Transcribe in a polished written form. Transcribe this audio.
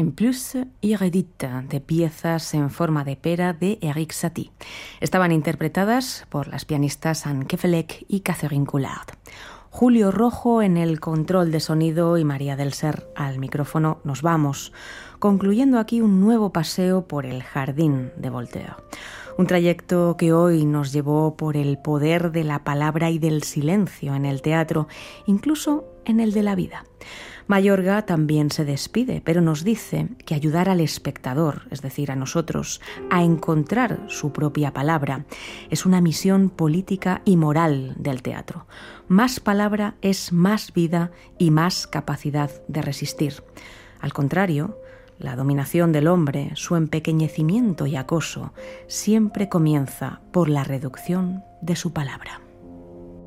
en plus inédite de piezas en forma de pera de Erik Satie. Estaban interpretadas por las pianistas Anne Kefelec y Catherine Coulard. Julio Rojo en el control de sonido y María del Ser al micrófono. Nos vamos, concluyendo aquí un nuevo paseo por el jardín de Voltaire. Un trayecto que hoy nos llevó por el poder de la palabra y del silencio en el teatro, incluso en el de la vida. Mayorga también se despide, pero nos dice que ayudar al espectador, es decir, a nosotros, a encontrar su propia palabra, es una misión política y moral del teatro. Más palabra es más vida y más capacidad de resistir. Al contrario, la dominación del hombre, su empequeñecimiento y acoso, siempre comienza por la reducción de su palabra.